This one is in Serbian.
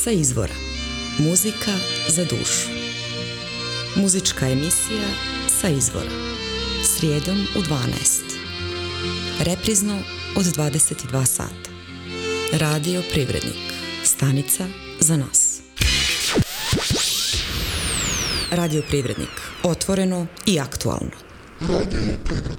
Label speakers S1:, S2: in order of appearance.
S1: Sa izvora. Muzika za dušu. Muzička emisija Sa izvora. Srijedom u 12. Reprizno od 22 sata. Radio Privrednik. Stanica za nas. Radio Privrednik. Otvoreno i aktualno.
S2: Radio Privrednik.